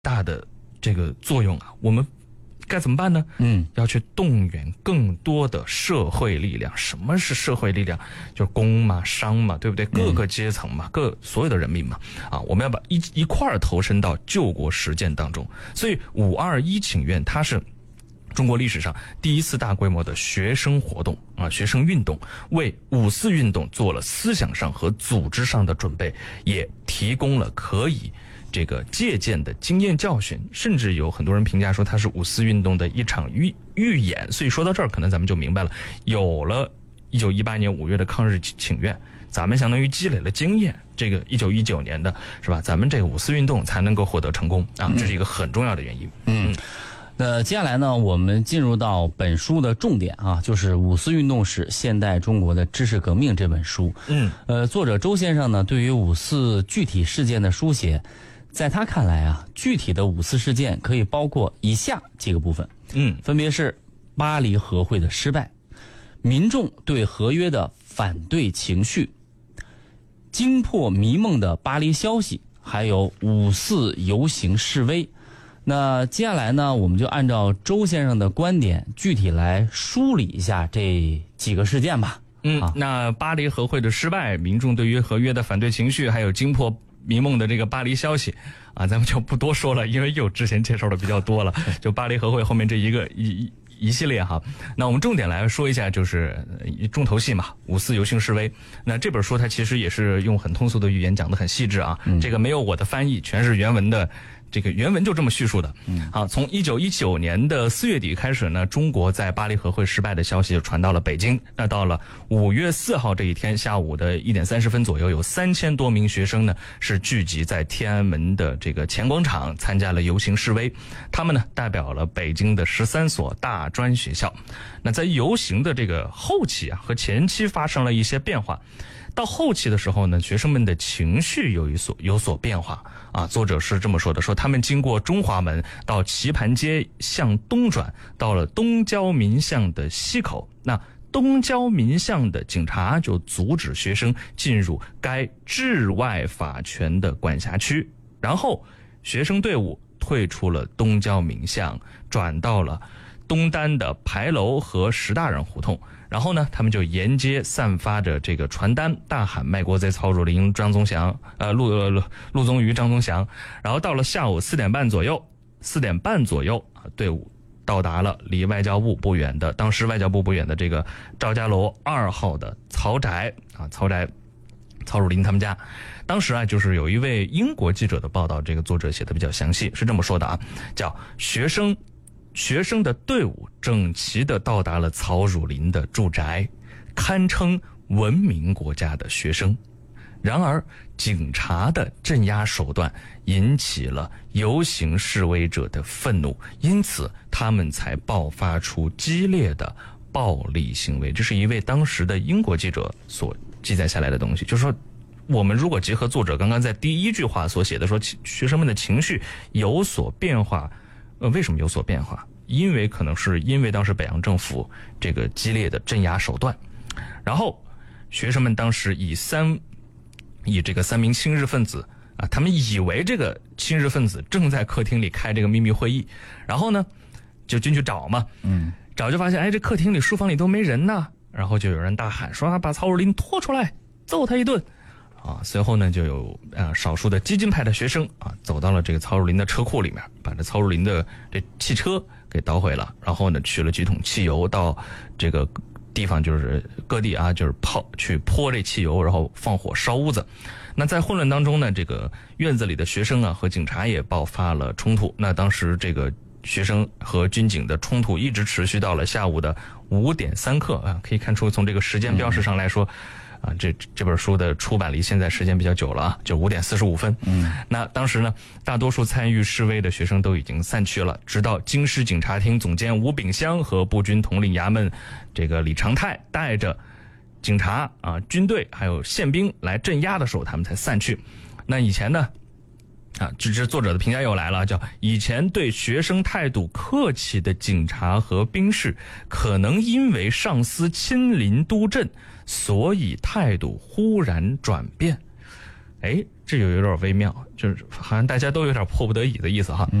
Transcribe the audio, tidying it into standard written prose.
大的这个作用啊，我们该怎么办呢？要去动员更多的社会力量。什么是社会力量？就是工嘛、商嘛，对不对？各个阶层嘛，所有的人民嘛，我们要把一块儿投身到救国实践当中。所以521请愿它是中国历史上第一次大规模的学生活动学生运动，为5·4运动做了思想上和组织上的准备，也提供了可以这个借鉴的经验教训，甚至有很多人评价说它是5·4运动的一场预演。所以说到这儿，可能咱们就明白了，有了1918年5月的抗日请愿，咱们相当于积累了经验，这个1919年的是吧？咱们这个5·4运动才能够获得成功这是一个很重要的原因。 那接下来呢，我们进入到本书的重点就是《5·4运动史：现代中国的知识革命》这本书。作者周先生呢，对于5·4具体事件的书写，在他看来具体的5·4事件可以包括以下几个部分。分别是巴黎和会的失败，民众对合约的反对情绪，惊破迷梦的巴黎消息，还有5·4游行示威。那接下来呢，我们就按照周先生的观点，具体来梳理一下这几个事件吧。 那巴黎和会的失败，民众对于合约的反对情绪，还有惊破迷梦的这个巴黎消息咱们就不多说了，因为有之前介绍的比较多了，就巴黎和会后面这一系列那我们重点来说一下，就是重头戏嘛，5·4游行示威。那这本书它其实也是用很通俗的语言讲得很细致这个没有我的翻译，全是原文的。这个原文就这么叙述的。从1919年的4月底开始呢，中国在巴黎和会失败的消息就传到了北京。那到了5月4号这一天下午的1点30分左右，有3000多名学生呢是聚集在天安门的这个前广场参加了游行示威。他们呢代表了北京的13所大专学校。那在游行的这个后期和前期发生了一些变化。到后期的时候呢，学生们的情绪有所变化作者是这么说的，说他们经过中华门到棋盘街向东转，到了东交民巷的西口。那东交民巷的警察就阻止学生进入该治外法权的管辖区，然后学生队伍退出了东交民巷，转到了东单的牌楼和石大人胡同。然后呢，他们就沿街散发着这个传单，大喊卖国贼曹汝霖、张宗祥、陆宗舆、张宗祥。然后到了下午4点半左右，队伍到达了离外交部不远的，当时外交部不远的这个赵家楼2号的曹宅曹汝霖他们家。当时就是有一位英国记者的报道，这个作者写的比较详细，是这么说的叫学生的队伍整齐地到达了曹汝霖的住宅，堪称文明国家的学生。然而警察的镇压手段引起了游行示威者的愤怒，因此他们才爆发出激烈的暴力行为。这是一位当时的英国记者所记载下来的东西。就是说，我们如果结合作者刚刚在第一句话所写的，说学生们的情绪有所变化，为什么有所变化？因为可能是因为当时北洋政府这个激烈的镇压手段。然后学生们当时以这个3名亲日分子他们以为这个亲日分子正在客厅里开这个秘密会议，然后呢就进去找嘛，找就发现这客厅里书房里都没人呢，然后就有人大喊说把曹汝霖拖出来揍他一顿随后呢就有少数的激进派的学生走到了这个曹汝霖的车库里面，把这曹汝霖的这汽车给捣毁了，然后呢取了几桶汽油到这个地方，就是各地就是去泼这汽油，然后放火烧屋子。那在混乱当中呢，这个院子里的学生和警察也爆发了冲突。那当时这个学生和军警的冲突一直持续到了下午的5点3刻可以看出从这个时间标识上来说这本书的出版离现在时间比较久了就5点45分。那当时呢，大多数参与示威的学生都已经散去了，直到京师警察厅总监吴炳湘和步军统领衙门这个李长泰带着警察军队还有宪兵来镇压的时候，他们才散去。那以前呢这作者的评价又来了，叫以前对学生态度客气的警察和兵士，可能因为上司亲临督阵，所以态度忽然转变。 哎，这有点微妙，就是好像大家都有点迫不得已的意思哈。